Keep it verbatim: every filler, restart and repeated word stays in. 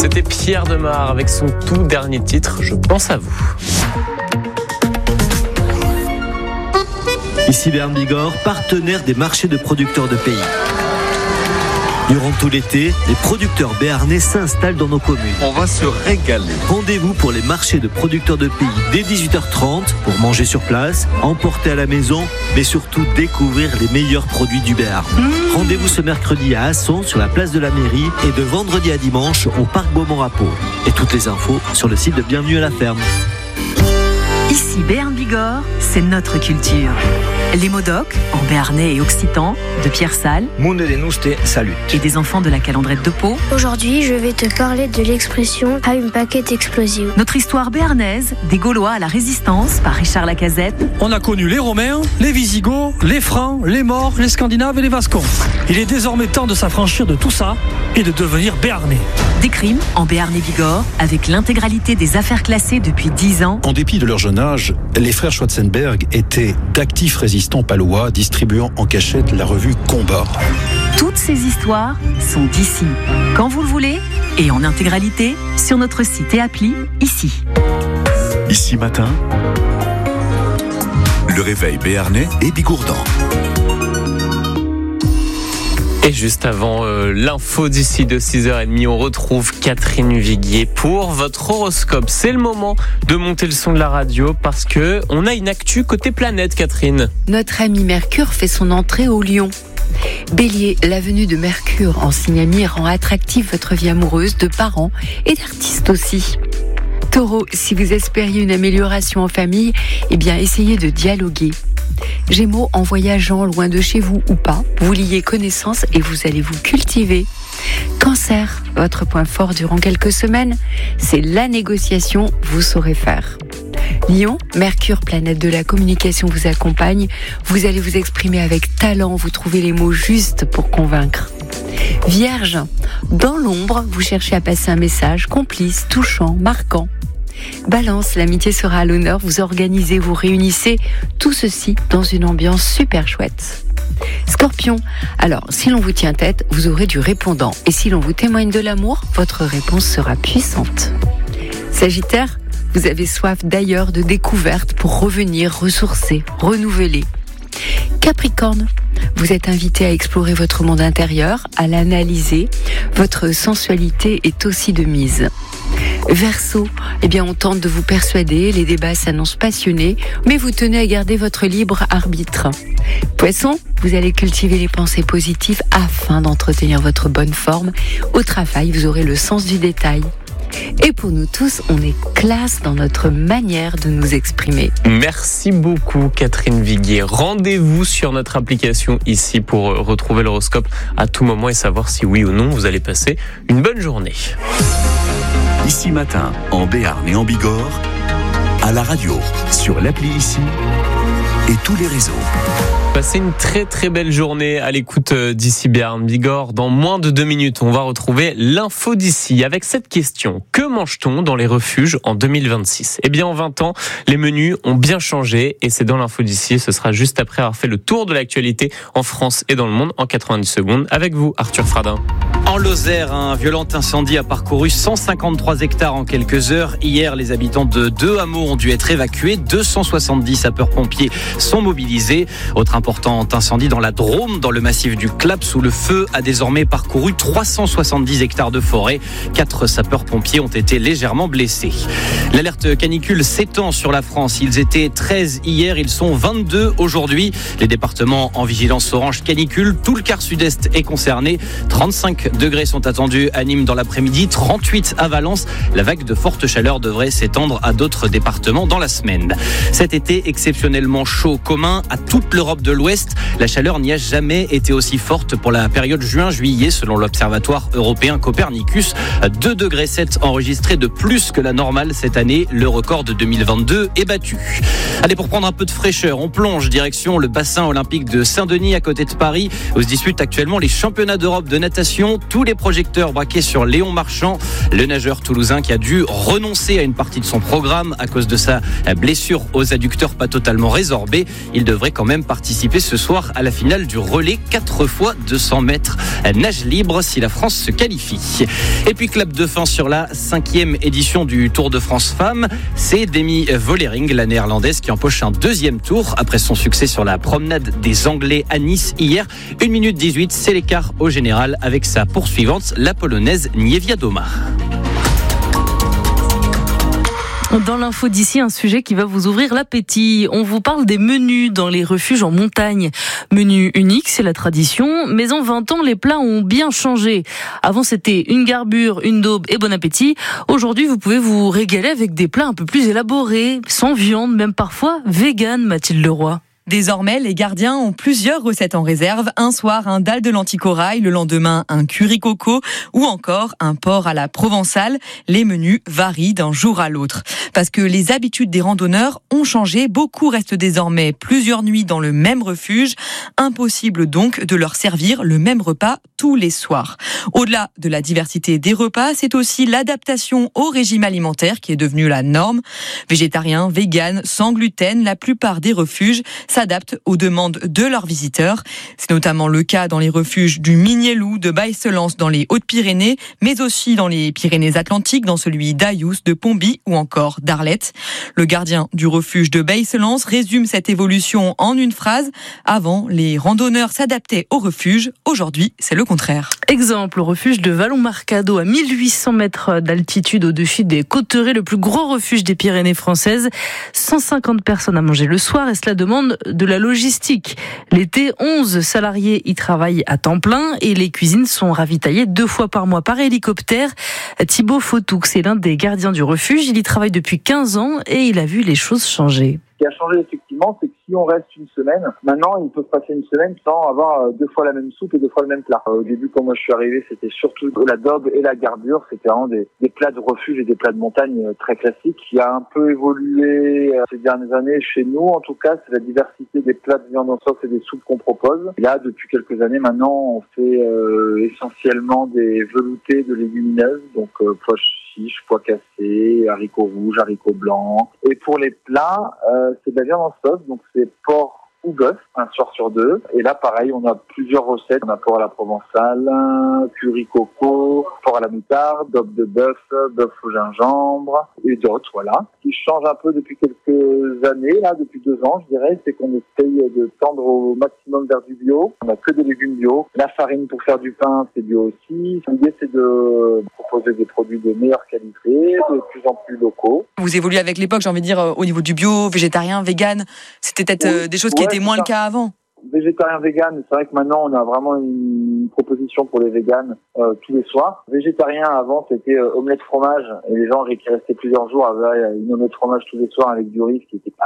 C'était Pierre Demar avec son tout dernier titre, Je pense à vous. Ici Béarn Bigorre, partenaire des marchés de producteurs de pays. Durant tout l'été, les producteurs béarnais s'installent dans nos communes. On va se régaler. Rendez-vous pour les marchés de producteurs de pays dès dix-huit heures trente pour manger sur place, emporter à la maison, mais surtout découvrir les meilleurs produits du Béarn. Mmh. Rendez-vous ce mercredi à Asson sur la place de la mairie et de vendredi à dimanche au parc Beaumont-Rapot. Et toutes les infos sur le site de Bienvenue à la ferme. Ici Béarn Bigorre, c'est notre culture. Les modocs, en béarnais et occitan, de Pierre Salle. Monde de Nouste, salut. Et des enfants de la Calandrette de Pau. Aujourd'hui, je vais te parler de l'expression « à une paquette explosive ». Notre histoire béarnaise, des Gaulois à la Résistance, par Richard Lacazette. On a connu les Romains, les Visigoths, les Francs, les Maures, les Scandinaves et les Vascons. Il est désormais temps de s'affranchir de tout ça et de devenir béarnais. Des crimes en Béarn et Bigorre, avec l'intégralité des affaires classées depuis dix ans. En dépit de leur jeune âge, les frères Schwarzenberg étaient d'actifs résistants palois distribuant en cachette la revue Combat. Toutes ces histoires sont d'ici, quand vous le voulez, et en intégralité sur notre site et appli Ici. Ici matin, le réveil béarnais et bigourdan. Et juste avant euh, l'info d'ici de six heures trente, on retrouve Catherine Viguier pour votre horoscope. C'est le moment de monter le son de la radio parce que on a une actu côté planète, Catherine. Notre ami Mercure fait son entrée au Lion. Bélier, la venue de Mercure en signe ami rend attractive votre vie amoureuse, de parents et d'artistes aussi. Taureau, si vous espériez une amélioration en famille, eh bien essayez de dialoguer. Gémeaux, en voyageant loin de chez vous ou pas, vous liez connaissance et vous allez vous cultiver. Cancer, votre point fort durant quelques semaines, c'est la négociation, vous saurez faire. Lion, Mercure, planète de la communication, vous accompagne. Vous allez vous exprimer avec talent, vous trouvez les mots justes pour convaincre. Vierge, dans l'ombre, vous cherchez à passer un message complice, touchant, marquant. Balance, l'amitié sera à l'honneur, vous organisez, vous réunissez, tout ceci dans une ambiance super chouette. Scorpion, alors si l'on vous tient tête, vous aurez du répondant. Et si l'on vous témoigne de l'amour, votre réponse sera puissante. Sagittaire, vous avez soif d'ailleurs de découvertes pour revenir, ressourcer, renouveler. Capricorne, vous êtes invité à explorer votre monde intérieur, à l'analyser. Votre sensualité est aussi de mise. Verseau, eh bien on tente de vous persuader, les débats s'annoncent passionnés, mais vous tenez à garder votre libre arbitre. Poisson, vous allez cultiver les pensées positives afin d'entretenir votre bonne forme. Au travail, vous aurez le sens du détail. Et pour nous tous, on est classe dans notre manière de nous exprimer. Merci beaucoup Catherine Viguier. Rendez-vous sur notre application Ici pour retrouver l'horoscope à tout moment et savoir si oui ou non vous allez passer une bonne journée. Ici matin, en Béarn et en Bigorre, à la radio, sur l'appli Ici et tous les réseaux. Passez une très très belle journée à l'écoute d'Ici Béarn Bigorre. Dans moins de deux minutes, on va retrouver l'info d'ici avec cette question. Que mange-t-on dans les refuges en deux mille vingt-six ? Eh bien, en vingt ans, les menus ont bien changé et c'est dans l'info d'ici. Ce sera juste après avoir fait le tour de l'actualité en France et dans le monde en quatre-vingt-dix secondes. Avec vous, Arthur Fradin. En Lozère, un violent incendie a parcouru cent cinquante-trois hectares en quelques heures. Hier, les habitants de deux hameaux ont dû être évacués. deux cent soixante-dix sapeurs-pompiers sont mobilisés. Autre important incendie dans la Drôme, dans le massif du Claps, où le feu a désormais parcouru trois cent soixante-dix hectares de forêt. Quatre sapeurs-pompiers ont été légèrement blessés. L'alerte canicule s'étend sur la France. Ils étaient treize hier, ils sont vingt-deux aujourd'hui. Les départements en vigilance orange canicule, tout le quart sud-est est concerné. trente-cinq degrés sont attendus à Nîmes dans l'après-midi, trente-huit à Valence. La vague de forte chaleur devrait s'étendre à d'autres départements dans la semaine. Cet été exceptionnellement chaud, commun à toute l'Europe de l'Ouest. La chaleur n'y a jamais été aussi forte pour la période juin-juillet selon l'Observatoire européen Copernicus. deux degrés sept enregistrés de plus que la normale cette année. Le record de deux mille vingt-deux est battu. Allez, pour prendre un peu de fraîcheur, on plonge direction le bassin olympique de Saint-Denis à côté de Paris où se disputent actuellement les championnats d'Europe de natation. Tout tous les projecteurs braqués sur Léon Marchand, le nageur toulousain qui a dû renoncer à une partie de son programme à cause de sa blessure aux adducteurs pas totalement résorbée. Il devrait quand même participer ce soir à la finale du relais quatre fois deux cents mètres nage libre si la France se qualifie. Et puis clap de fin sur la cinquième édition du Tour de France Femmes. C'est Demi Vollering, la néerlandaise, qui empoche un deuxième tour après son succès sur la promenade des Anglais à Nice hier. une minute dix-huit, c'est l'écart au général avec sa poursuivante, la polonaise Niewiadoma. Dans l'info d'ici, un sujet qui va vous ouvrir l'appétit. On vous parle des menus dans les refuges en montagne. Menu unique, c'est la tradition, mais en vingt ans, les plats ont bien changé. Avant, c'était une garbure, une daube et bon appétit. Aujourd'hui, vous pouvez vous régaler avec des plats un peu plus élaborés, sans viande, même parfois vegan, Mathilde Leroy. Désormais, les gardiens ont plusieurs recettes en réserve. Un soir, un dalle de lentilles corail, le lendemain, un curry coco ou encore un porc à la provençale. Les menus varient d'un jour à l'autre. Parce que les habitudes des randonneurs ont changé, beaucoup restent désormais plusieurs nuits dans le même refuge. Impossible donc de leur servir le même repas tous les soirs. Au-delà de la diversité des repas, c'est aussi l'adaptation au régime alimentaire qui est devenue la norme. Végétarien, vegan, sans gluten, la plupart des refuges s'adaptent aux demandes de leurs visiteurs. C'est notamment le cas dans les refuges du Migné-Loup, de Baille-Selance dans les Hautes-Pyrénées, mais aussi dans les Pyrénées-Atlantiques, dans celui d'Ayous, de Pomby ou encore d'Arlette. Le gardien du refuge de Baille-Selance résume cette évolution en une phrase. Avant, les randonneurs s'adaptaient au refuge. Aujourd'hui, c'est le contraire. Exemple, au refuge de Vallon-Marcado, à mille huit cents mètres d'altitude au-dessus des Cauterets, le plus gros refuge des Pyrénées françaises. cent cinquante personnes à manger le soir et cela demande de la logistique. L'été, onze salariés y travaillent à temps plein et les cuisines sont ravitaillées deux fois par mois par hélicoptère. Thibaut Fautoux, c'est l'un des gardiens du refuge. Il y travaille depuis quinze ans et il a vu les choses changer. Ce qui a changé effectivement, c'est que si on reste une semaine, maintenant ils peuvent passer une semaine sans avoir deux fois la même soupe et deux fois le même plat. Au début, quand moi je suis arrivé, c'était surtout la daube et la garbure. C'était vraiment des, des plats de refuge et des plats de montagne très classiques. Ce qui a un peu évolué ces dernières années chez nous, en tout cas, c'est la diversité des plats de viande en sauce et des soupes qu'on propose. Et là, depuis quelques années maintenant, on fait euh, essentiellement des veloutés de légumineuses, donc euh, pois chiches, pois cassés, haricots rouges, haricots blancs. Et pour les plats, euh, c'est de la viande en sauce, donc c'est porc ou bœuf, un soir sur deux. Et là, pareil, on a plusieurs recettes. On a porc à la provençale, curry coco, porc à la moutarde, daube de bœuf, bœuf au gingembre et d'autres, voilà. Ce qui change un peu depuis quelques années, là, depuis deux ans, je dirais, c'est qu'on essaye de tendre au maximum vers du bio. On n'a que des légumes bio. La farine pour faire du pain, c'est bio aussi. L'idée, c'est de proposer des produits de meilleure qualité, de plus en plus locaux. Vous évoluez avec l'époque, j'ai envie de dire, au niveau du bio, végétarien, vegan. C'était peut-être oui. des choses qui ouais, étaient moins le cas avant. Végétarien, vegan, c'est vrai que maintenant on a vraiment une proposition pour les véganes euh, tous les soirs. Végétarien, avant c'était euh, omelette fromage et les gens qui restaient plusieurs jours avaient une omelette fromage tous les soirs avec du riz, qui était